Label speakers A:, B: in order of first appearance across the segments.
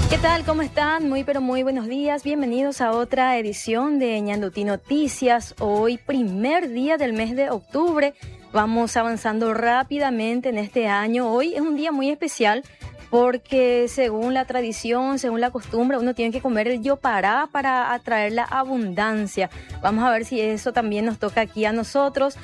A: ¿Qué tal? ¿Cómo están? Muy pero muy buenos días. Bienvenidos a otra edición de Ñandutí Noticias. Hoy, primer día del mes de octubre. Vamos avanzando rápidamente en este año. Hoy es un día muy especial porque según la tradición, según la costumbre, uno tiene que comer el yopará para atraer la abundancia. Vamos a ver si eso también nos toca aquí a nosotros.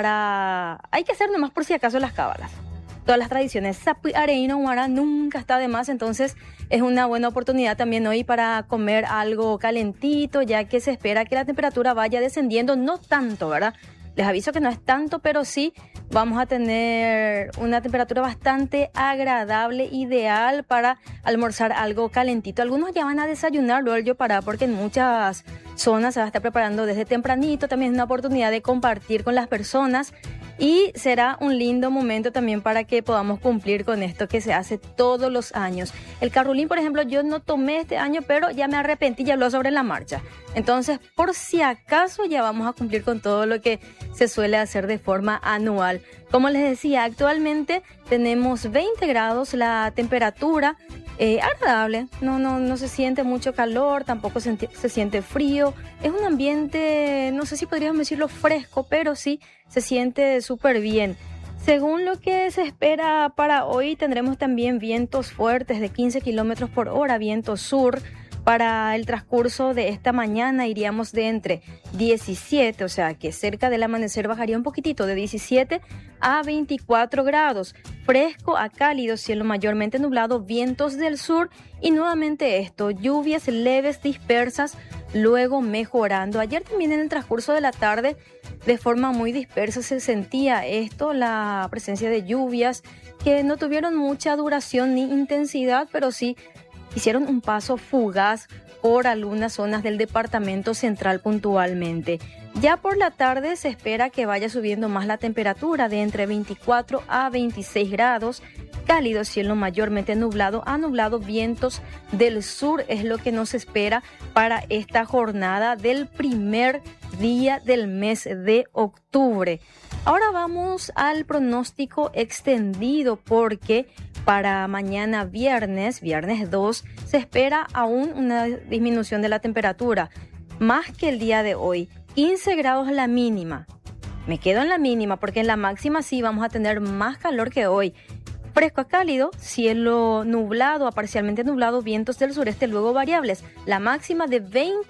A: Hay que hacer nomás por si acaso las cábalas. Todas las tradiciones, Sapi Areino Humara nunca está de más, entonces es una buena oportunidad también hoy para comer algo calentito, ya que se espera que la temperatura vaya descendiendo, no tanto, ¿verdad? Les aviso que no es tanto, pero sí vamos a tener una temperatura bastante agradable, ideal para almorzar algo calentito. Algunos ya van a desayunar luego el yopará porque en muchas zonas se va a estar preparando desde tempranito. También es una oportunidad de compartir con las personas y será un lindo momento también para que podamos cumplir con esto que se hace todos los años. El carrulín, por ejemplo, yo no tomé este año, pero ya me arrepentí, ya lo sobre la marcha. Entonces, por si acaso, ya vamos a cumplir con todo lo que se suele hacer de forma anual. Como les decía, actualmente tenemos 20 grados, la temperatura agradable, no se siente mucho calor, tampoco se siente frío. Es un ambiente, no sé si podríamos decirlo fresco, pero sí se siente súper bien. Según lo que se espera para hoy, tendremos también vientos fuertes de 15 kilómetros por hora, viento sur. Para el transcurso de esta mañana iríamos de entre 17, o sea que cerca del amanecer bajaría un poquitito, de 17 a 24 grados. Fresco a cálido, cielo mayormente nublado, vientos del sur y nuevamente esto, lluvias leves dispersas, luego mejorando. Ayer también en el transcurso de la tarde, de forma muy dispersa se sentía esto, la presencia de lluvias que no tuvieron mucha duración ni intensidad, pero sí hicieron un paso fugaz por algunas zonas del departamento central puntualmente. Ya por la tarde se espera que vaya subiendo más la temperatura de entre 24 a 26 grados. Cálido, cielo mayormente nublado a nublado, vientos del sur es lo que nos espera para esta jornada del primer día del mes de octubre. Ahora vamos al pronóstico extendido porque para mañana viernes 2, se espera aún una disminución de la temperatura, más que el día de hoy. 15 grados la mínima. Me quedo en la mínima porque en la máxima sí vamos a tener más calor que hoy. Fresco a cálido, cielo nublado a parcialmente nublado, vientos del sureste luego variables. La máxima de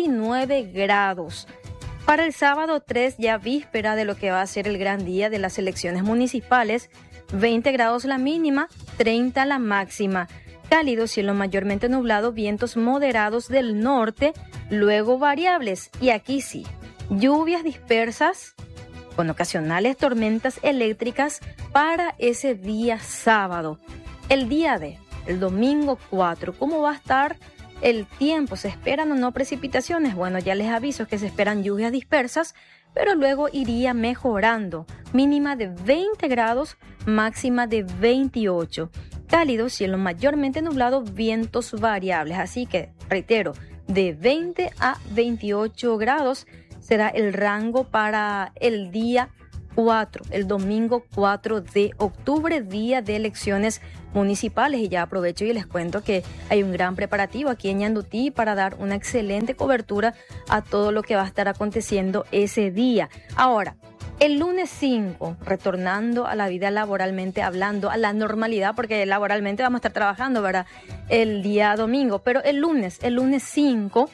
A: 29 grados. Para el sábado 3, ya víspera de lo que va a ser el gran día de las elecciones municipales, 20 grados la mínima, 30 la máxima. Cálido, cielo mayormente nublado, vientos moderados del norte, luego variables. Y aquí sí, lluvias dispersas con ocasionales tormentas eléctricas para ese día sábado. El domingo 4, ¿cómo va a estar el tiempo? ¿Se esperan o no precipitaciones? Bueno, ya les aviso que se esperan lluvias dispersas, pero luego iría mejorando. Mínima de 20 grados, máxima de 28. Cálido, cielo mayormente nublado, vientos variables. Así que, reitero, de 20 a 28 grados será el rango para el día 4, el domingo 4 de octubre, día de elecciones municipales. Y ya aprovecho y les cuento que hay un gran preparativo aquí en Ñandutí para dar una excelente cobertura a todo lo que va a estar aconteciendo ese día. Ahora, el lunes 5, retornando a la vida laboralmente hablando, a la normalidad, porque laboralmente vamos a estar trabajando, ¿verdad? El día domingo, pero el lunes 5,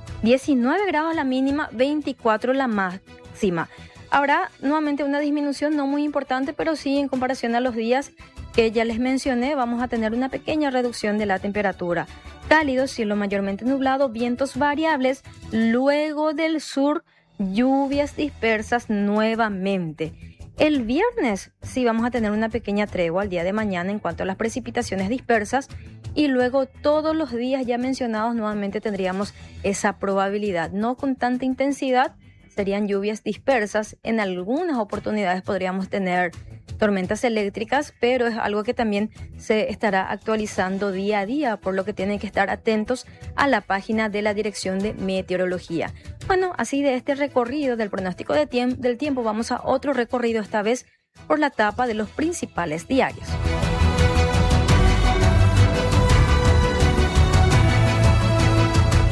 A: 19 grados la mínima, 24 la máxima. Habrá nuevamente una disminución no muy importante, pero sí en comparación a los días que ya les mencioné, vamos a tener una pequeña reducción de la temperatura. Cálido, cielo mayormente nublado, vientos variables, luego del sur, lluvias dispersas nuevamente. El viernes sí vamos a tener una pequeña tregua al día de mañana en cuanto a las precipitaciones dispersas y luego todos los días ya mencionados nuevamente tendríamos esa probabilidad, no con tanta intensidad, serían lluvias dispersas. En algunas oportunidades podríamos tener tormentas eléctricas, pero es algo que también se estará actualizando día a día, por lo que tienen que estar atentos a la página de la Dirección de Meteorología. Bueno, así de este recorrido del pronóstico del tiempo, vamos a otro recorrido, esta vez por la tapa de los principales diarios.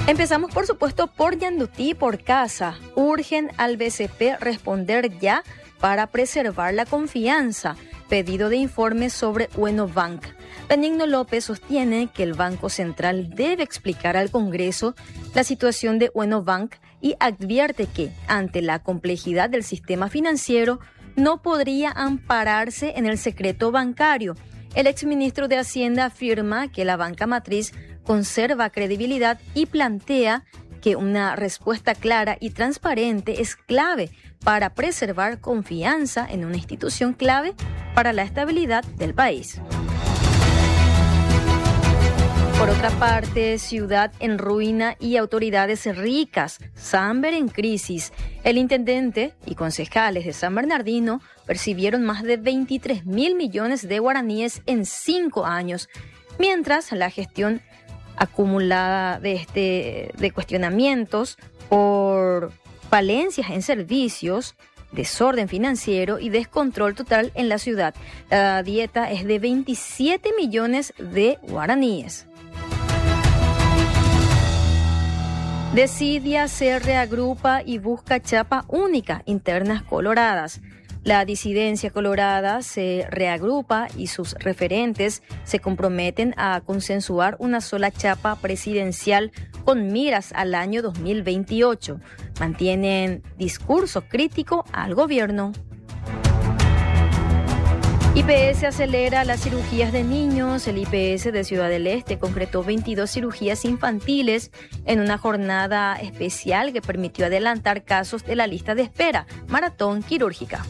A: Empezamos, por supuesto, por Ñandutí, por casa. Urgen al BCP responder ya para preservar la confianza. Pedido de informe sobre Uenobank. Benigno López sostiene que el Banco Central debe explicar al Congreso la situación de Uenobank y advierte que, ante la complejidad del sistema financiero, no podría ampararse en el secreto bancario. El exministro de Hacienda afirma que la banca matriz conserva credibilidad y plantea que una respuesta clara y transparente es clave para preservar confianza en una institución clave para la estabilidad del país. Por otra parte, ciudad en ruina y autoridades ricas, Samber en crisis. El intendente y concejales de San Bernardino percibieron más de 23.000 millones de guaraníes en 5 años, mientras la gestión acumulada de cuestionamientos por falencias en servicios, desorden financiero y descontrol total en la ciudad. La dieta es de 27 millones de guaraníes. Decidia se reagrupa y busca chapa única, internas coloradas. La disidencia colorada se reagrupa y sus referentes se comprometen a consensuar una sola chapa presidencial con miras al año 2028. Mantienen discurso crítico al gobierno. IPS acelera las cirugías de niños. El IPS de Ciudad del Este concretó 22 cirugías infantiles en una jornada especial que permitió adelantar casos de la lista de espera, maratón quirúrgica.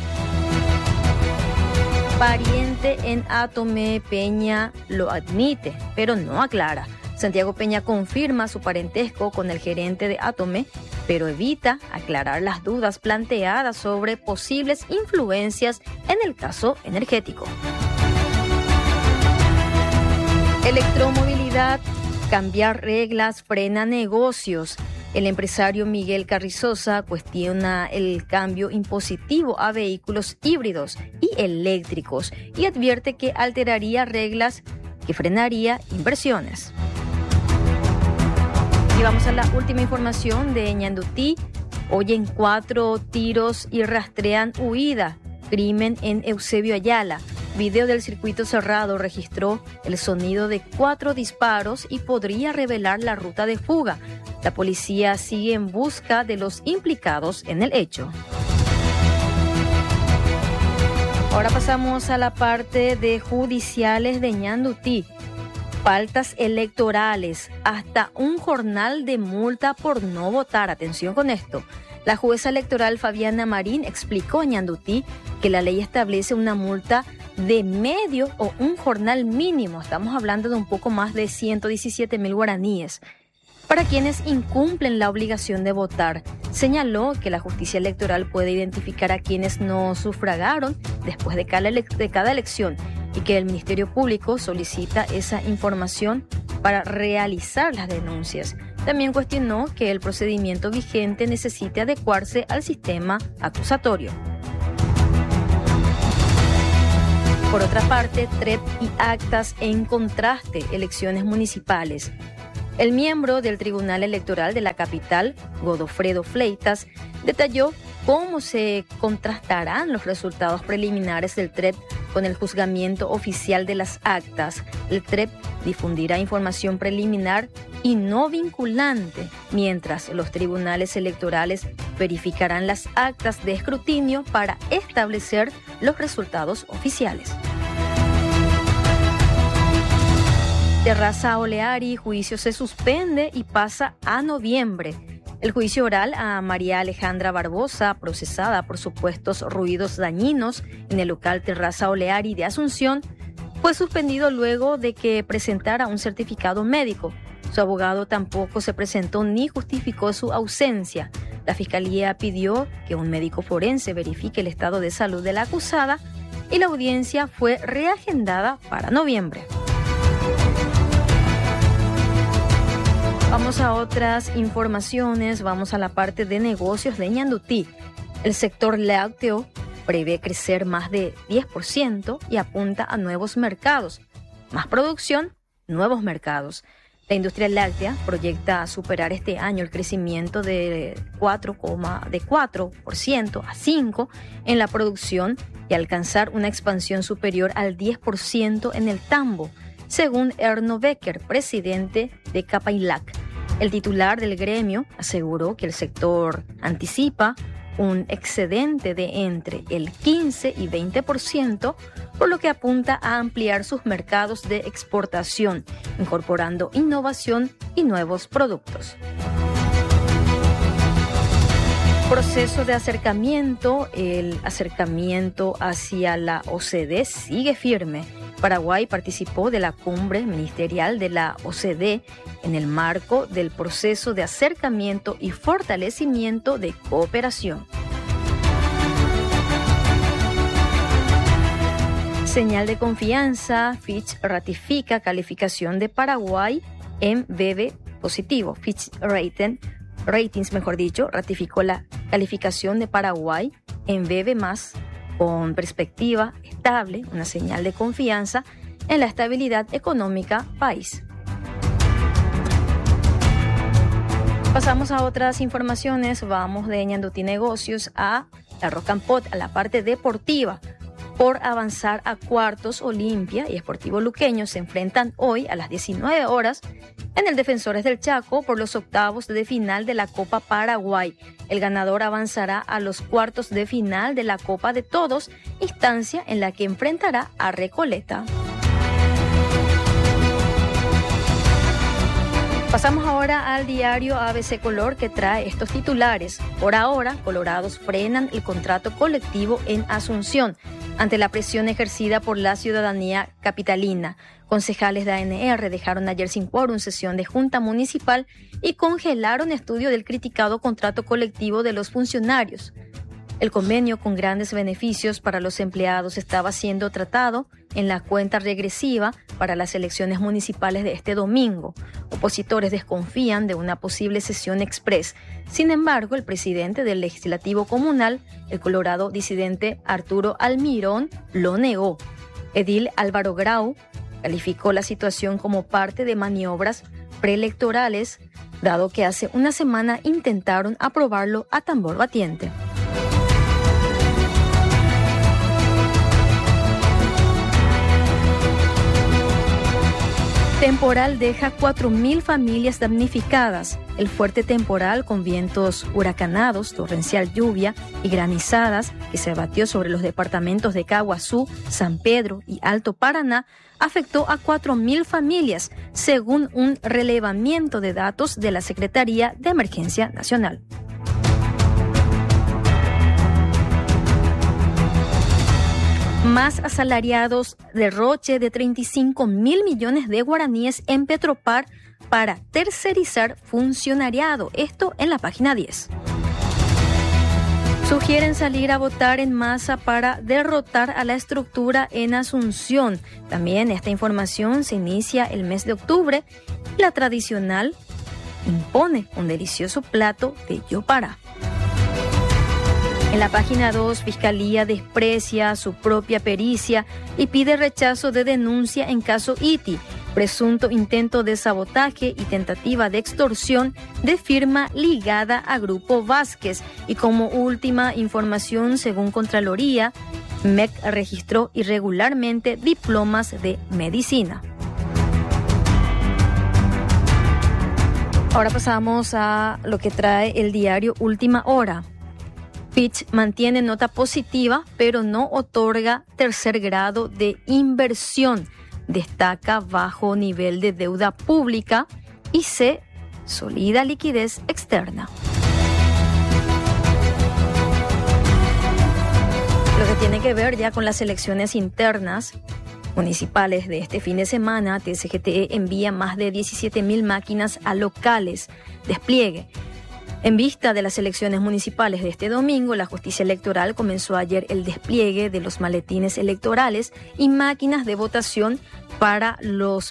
A: Pariente en Atome, Peña lo admite, pero no aclara. Santiago Peña confirma su parentesco con el gerente de Atome, pero evita aclarar las dudas planteadas sobre posibles influencias en el caso energético. Electromovilidad, cambiar reglas frena negocios. El empresario Miguel Carrizosa cuestiona el cambio impositivo a vehículos híbridos y eléctricos y advierte que alteraría reglas que frenaría inversiones. Y vamos a la última información de Ñandutí. Oyen 4 tiros y rastrean huida. Crimen en Eusebio Ayala. Video del circuito cerrado registró el sonido de 4 disparos y podría revelar la ruta de fuga. La policía sigue en busca de los implicados en el hecho. Ahora pasamos a la parte de judiciales de Ñandutí. Faltas electorales, hasta un jornal de multa por no votar. Atención con esto. La jueza electoral Fabiana Marín explicó a Ñandutí que la ley establece una multa de medio o un jornal mínimo. Estamos hablando de un poco más de 117.000 guaraníes para quienes incumplen la obligación de votar. Señaló que la justicia electoral puede identificar a quienes no sufragaron después de cada elección y que el Ministerio Público solicita esa información para realizar las denuncias. También cuestionó que el procedimiento vigente necesite adecuarse al sistema acusatorio. Por otra parte, TREP y actas en contraste, elecciones municipales. El miembro del Tribunal Electoral de la capital, Godofredo Fleitas, detalló cómo se contrastarán los resultados preliminares del TREP con el juzgamiento oficial de las actas. El TREP difundirá información preliminar y no vinculante, mientras los tribunales electorales verificarán las actas de escrutinio para establecer los resultados oficiales. Terraza Oleari, juicio se suspende y pasa a noviembre. El juicio oral a María Alejandra Barbosa, procesada por supuestos ruidos dañinos en el local Terraza Oleari de Asunción, fue suspendido luego de que presentara un certificado médico. Su abogado tampoco se presentó ni justificó su ausencia. La Fiscalía pidió que un médico forense verifique el estado de salud de la acusada y la audiencia fue reagendada para noviembre. Vamos a otras informaciones, vamos a la parte de negocios de Ñandutí. El sector lácteo prevé crecer más de 10% y apunta a nuevos mercados. Más producción, nuevos mercados. La industria láctea proyecta superar este año el crecimiento de 4% a 5% en la producción y alcanzar una expansión superior al 10% en el tambo, según Erno Becker, presidente de Capailac. El titular del gremio aseguró que el sector anticipa un excedente de entre el 15 y 20%, por lo que apunta a ampliar sus mercados de exportación, incorporando innovación y nuevos productos. Proceso de acercamiento. El acercamiento hacia la OCDE sigue firme. Paraguay participó de la cumbre ministerial de la OCDE en el marco del proceso de acercamiento y fortalecimiento de cooperación. Señal de confianza. Fitch ratifica calificación de Paraguay en BB positivo. Fitch Ratings, ratificó la calificación de Paraguay en BB+, con perspectiva estable, una señal de confianza en la estabilidad económica país. Pasamos a otras informaciones. Vamos de Ñandutí Negocios a la Rock and Pop, a la parte deportiva. Por avanzar a cuartos, Olimpia y Sportivo Luqueño se enfrentan hoy a las 19 horas en el Defensores del Chaco por los octavos de final de la Copa Paraguay. El ganador avanzará a los cuartos de final de la Copa de Todos, instancia en la que enfrentará a Recoleta. Pasamos ahora al diario ABC Color, que trae estos titulares. Por ahora, colorados frenan el contrato colectivo en Asunción ante la presión ejercida por la ciudadanía capitalina. Concejales de ANR dejaron ayer sin quórum sesión de Junta Municipal y congelaron estudio del criticado contrato colectivo de los funcionarios. El convenio con grandes beneficios para los empleados estaba siendo tratado en la cuenta regresiva para las elecciones municipales de este domingo. Opositores desconfían de una posible sesión express. Sin embargo, el presidente del Legislativo Comunal, el colorado disidente Arturo Almirón, lo negó. Edil Álvaro Grau calificó la situación como parte de maniobras preelectorales, dado que hace una semana intentaron aprobarlo a tambor batiente. Temporal deja 4.000 familias damnificadas. El fuerte temporal con vientos huracanados, torrencial lluvia y granizadas que se abatió sobre los departamentos de Caguazú, San Pedro y Alto Paraná afectó a 4.000 familias, según un relevamiento de datos de la Secretaría de Emergencia Nacional. Más asalariados, derroche de 35.000 millones de guaraníes en Petropar para tercerizar funcionariado. Esto en la página 10. Sugieren salir a votar en masa para derrotar a la estructura en Asunción. También esta información se inicia el mes de octubre. La tradicional impone un delicioso plato de yopará. En la página 2, Fiscalía desprecia su propia pericia y pide rechazo de denuncia en caso ITI, presunto intento de sabotaje y tentativa de extorsión de firma ligada a Grupo Vázquez. Y como última información, según Contraloría, MEC registró irregularmente diplomas de medicina. Ahora pasamos a lo que trae el diario Última Hora. Fitch mantiene nota positiva, pero no otorga tercer grado de inversión. Destaca bajo nivel de deuda pública y sólida liquidez externa. Lo que tiene que ver ya con las elecciones internas municipales de este fin de semana, TSGTE envía más de 17.000 máquinas a locales. Despliegue. En vista de las elecciones municipales de este domingo, la justicia electoral comenzó ayer el despliegue de los maletines electorales y máquinas de votación para los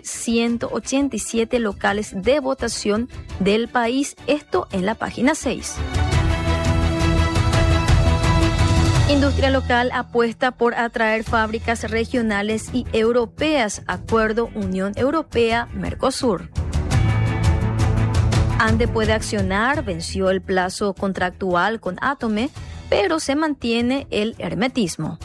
A: 1.187 locales de votación del país, esto en la página 6. Industria local apuesta por atraer fábricas regionales y europeas. Acuerdo Unión Europea-Mercosur. ANDE puede accionar, venció el plazo contractual con Atome, pero se mantiene el hermetismo.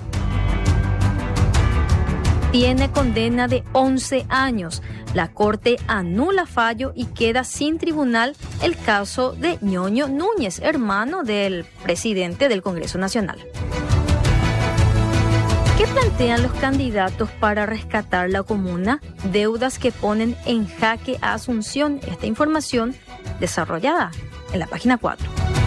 A: Tiene condena de 11 años. La Corte anula fallo y queda sin tribunal el caso de Ñoño Núñez, hermano del presidente del Congreso Nacional. ¿Qué plantean los candidatos para rescatar la comuna? Deudas que ponen en jaque a Asunción. Esta información desarrollada en la página 4.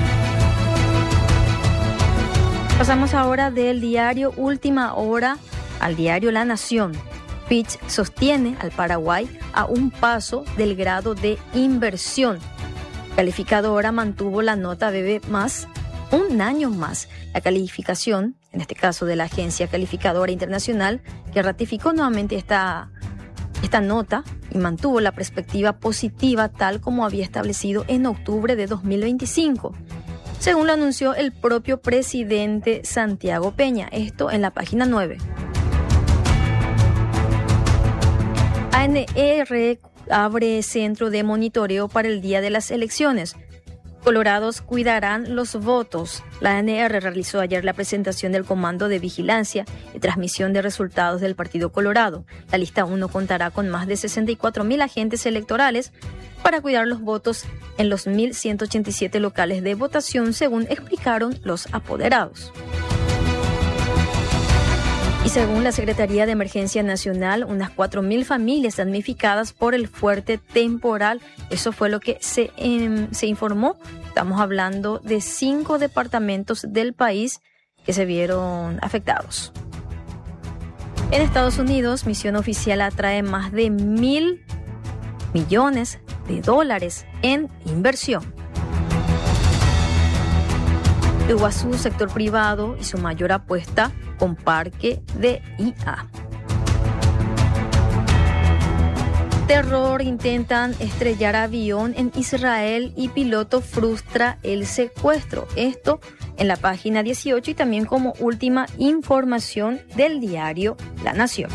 A: Pasamos ahora del diario Última Hora al diario La Nación. Fitch sostiene al Paraguay a un paso del grado de inversión. Calificadora mantuvo la nota BB+ un año más. La calificación, en este caso de la Agencia Calificadora Internacional, que ratificó nuevamente esta nota y mantuvo la perspectiva positiva tal como había establecido en octubre de 2025. Según lo anunció el propio presidente Santiago Peña, esto en la página 9. ANR abre centro de monitoreo para el día de las elecciones. Colorados cuidarán los votos. La ANR realizó ayer la presentación del Comando de Vigilancia y Transmisión de Resultados del Partido Colorado. La lista 1 contará con más de 64.000 agentes electorales para cuidar los votos en los 1.187 locales de votación, según explicaron los apoderados. Y según la Secretaría de Emergencia Nacional, unas 4.000 familias damnificadas por el fuerte temporal. Eso fue lo que se informó. Estamos hablando de 5 departamentos del país que se vieron afectados. En Estados Unidos, Misión Oficial atrae más de $1.000 millones en inversión. Iguazú, sector privado y su mayor apuesta con parque de IA. Terror, intentan estrellar avión en Israel y piloto frustra el secuestro. Esto en la página 18 y también como última información del diario La Nación.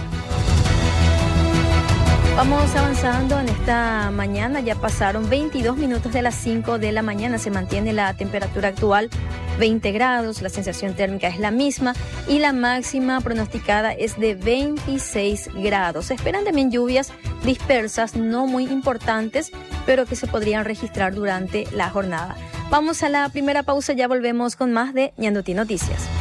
A: Vamos avanzando en esta mañana, ya pasaron 22 minutos de las 5 de la mañana, se mantiene la temperatura actual 20 grados, la sensación térmica es la misma y la máxima pronosticada es de 26 grados. Se esperan también lluvias dispersas, no muy importantes, pero que se podrían registrar durante la jornada. Vamos a la primera pausa, ya volvemos con más de Ñandutí Noticias.